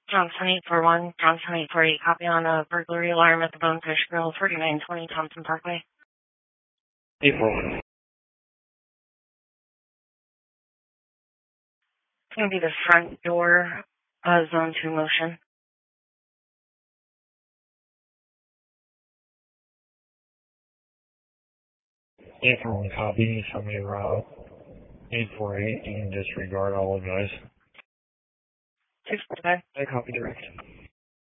Johnson 841, Johnson 848, copy on a burglary alarm at the Bonefish Grill, 4920 Thompson Parkway. 841. It's going to be the front door, zone 2 motion. 841, copy. Somebody route 848. You can disregard all advice. 645. I copy direct.